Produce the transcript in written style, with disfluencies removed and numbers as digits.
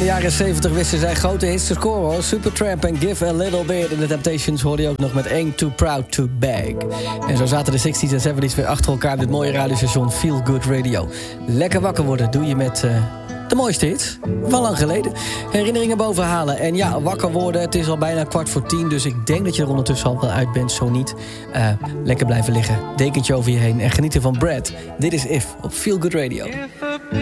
de jaren 70 wisten zij grote hits te scoren, hoor. Supertramp en Give a Little Bit. En de Temptations hoorde je ook nog met Ain't Too Proud to Beg. En zo zaten de 60s en 70s weer achter elkaar... dit mooie radiostation Feel Good Radio. Lekker wakker worden doe je met... de mooiste hits, van lang geleden. Herinneringen bovenhalen. En ja, wakker worden, het is al bijna 9:45... dus ik denk dat je er ondertussen al wel uit bent, zo niet. Lekker blijven liggen, dekentje over je heen... en genieten van Brad. Dit is If op Feel Good Radio.